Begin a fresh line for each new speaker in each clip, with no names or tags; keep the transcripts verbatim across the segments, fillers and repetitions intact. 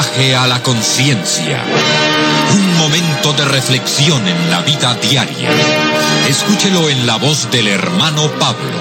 Viaje a la conciencia. Un momento de reflexión en la vida diaria. Escúchelo en la voz del hermano Pablo.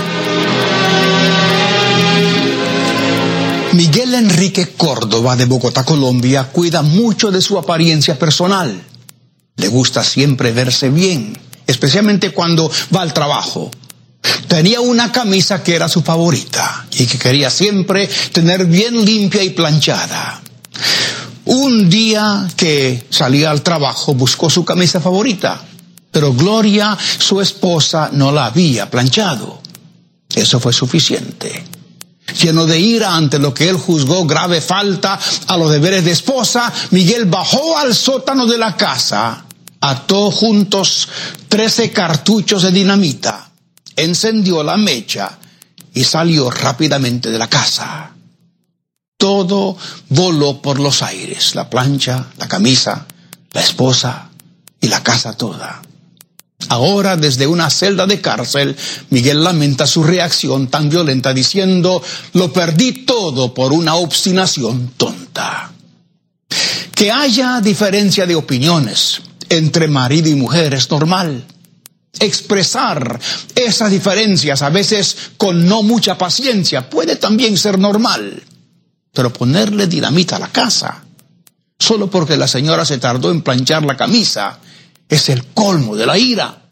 Miguel Enrique Córdoba, de Bogotá, Colombia, cuida mucho de su apariencia personal. Le gusta siempre verse bien, especialmente cuando va al trabajo. Tenía una camisa que era su favorita y que quería siempre tener bien limpia y planchada. Un día que salía al trabajo buscó su camisa favorita, pero Gloria, su esposa, no la había planchado. Eso fue suficiente. Lleno de ira ante lo que él juzgó grave falta a los deberes de esposa, Miguel bajó al sótano de la casa, ató juntos trece cartuchos de dinamita, encendió la mecha y salió rápidamente de la casa. Todo voló por los aires, la plancha, la camisa, la esposa y la casa toda. Ahora, desde una celda de cárcel, Miguel lamenta su reacción tan violenta diciendo: lo perdí todo por una obstinación tonta. Que haya diferencia de opiniones entre marido y mujer es normal. Expresar esas diferencias, a veces con no mucha paciencia, puede también ser normal. Pero ponerle dinamita a la casa, solo porque la señora se tardó en planchar la camisa, es el colmo de la ira.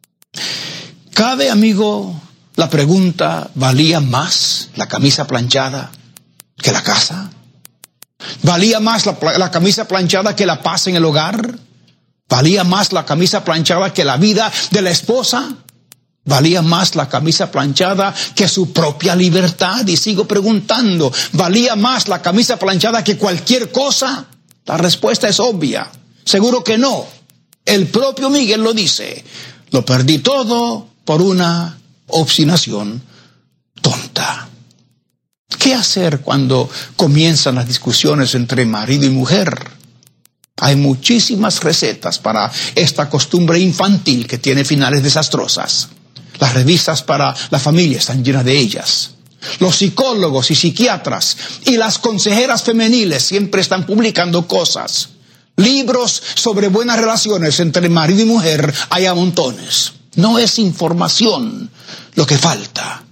Cabe, amigo, la pregunta: ¿valía más la camisa planchada que la casa? ¿Valía más la, la camisa planchada que la paz en el hogar? ¿Valía más la camisa planchada que la vida de la esposa? ¿Valía más la camisa planchada que su propia libertad? Y sigo preguntando, ¿valía más la camisa planchada que cualquier cosa? La respuesta es obvia. Seguro que no. El propio Miguel lo dice. Lo perdí todo por una obstinación tonta. ¿Qué hacer cuando comienzan las discusiones entre marido y mujer? Hay muchísimas recetas para esta costumbre infantil que tiene finales desastrosas. Las revistas para la familia están llenas de ellas. Los psicólogos y psiquiatras y las consejeras femeniles siempre están publicando cosas. Libros sobre buenas relaciones entre marido y mujer hay a montones. No es información lo que falta.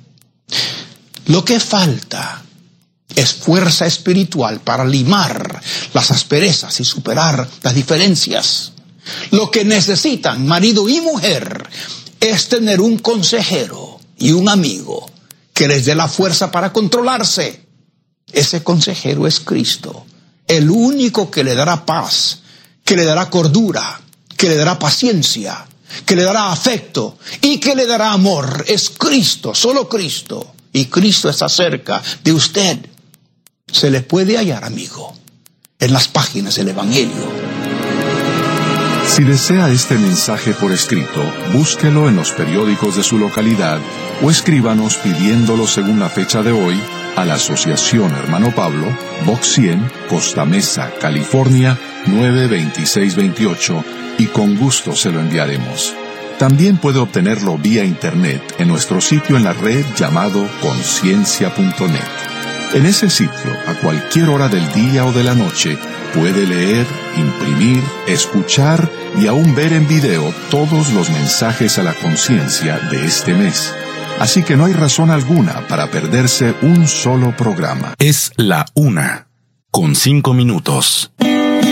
Lo que falta es fuerza espiritual para limar las asperezas y superar las diferencias. Lo que necesitan marido y mujer es tener un consejero y un amigo que les dé la fuerza para controlarse. Ese consejero es Cristo, el único que le dará paz, que le dará cordura, que le dará paciencia, que le dará afecto y que le dará amor. Es Cristo, solo Cristo. Y Cristo está cerca de usted. Se le puede hallar, amigo, en las páginas del Evangelio.
Si desea este mensaje por escrito, búsquelo en los periódicos de su localidad o escríbanos pidiéndolo según la fecha de hoy a la Asociación Hermano Pablo, Box cien, Costa Mesa, California, nueve dos seis dos ocho, y con gusto se lo enviaremos. También puede obtenerlo vía internet en nuestro sitio en la red llamado conciencia punto net. En ese sitio, a cualquier hora del día o de la noche, puede leer, imprimir, escuchar y aún ver en video todos los mensajes a la conciencia de este mes. Así que no hay razón alguna para perderse un solo programa.
Es la una, con cinco minutos.